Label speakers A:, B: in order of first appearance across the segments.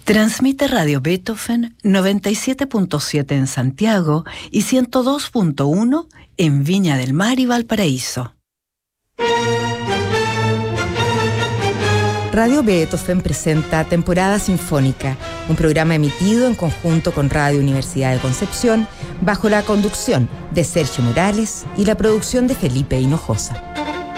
A: Transmite Radio Beethoven 97.7 en Santiago y 102.1 en Viña del Mar y Valparaíso.
B: Radio Beethoven presenta Temporada Sinfónica, un programa emitido en conjunto con Radio Universidad de Concepción, bajo la conducción de Sergio Morales y la producción de Felipe Hinojosa.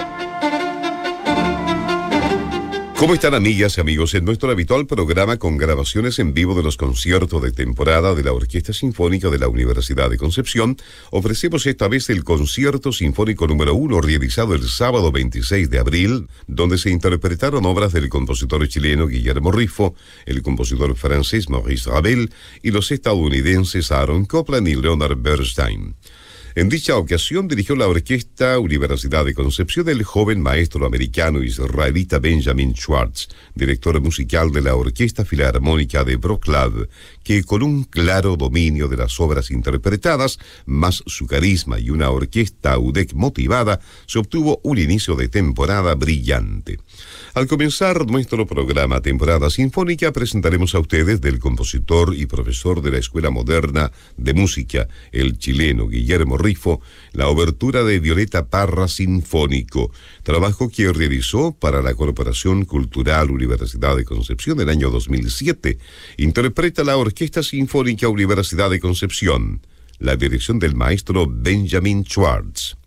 C: ¿Cómo están, amigas y amigos? En nuestro habitual programa con grabaciones en vivo de los conciertos de temporada de la Orquesta Sinfónica de la Universidad de Concepción, ofrecemos esta vez el Concierto Sinfónico número 1, realizado el sábado 26 de abril, donde se interpretaron obras del compositor chileno Guillermo Rifo, el compositor francés Maurice Ravel y los estadounidenses Aaron Copland y Leonard Bernstein. En dicha ocasión dirigió la Orquesta Universidad de Concepción el joven maestro americano israelita Benjamin Schwartz, director musical de la Orquesta Filarmónica de Wrocław, que con un claro dominio de las obras interpretadas, más su carisma y una orquesta UDEC motivada, se obtuvo un inicio de temporada brillante. Al comenzar nuestro programa Temporada Sinfónica, presentaremos a ustedes del compositor y profesor de la Escuela Moderna de Música, el chileno Guillermo Rifo, la obertura de Violeta Parra Sinfónico, trabajo que realizó para la Corporación Cultural Universidad de Concepción en el año 2007. Interpreta la Orquesta Sinfónica Universidad de Concepción, la dirección del maestro Benjamin Schwartz.